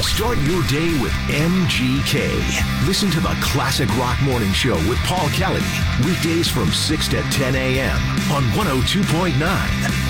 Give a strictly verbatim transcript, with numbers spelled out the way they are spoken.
Start your day with M G K. Listen to the Classic Rock Morning Show with Paul Kelly. Weekdays from six to ten a.m. on one oh two point nine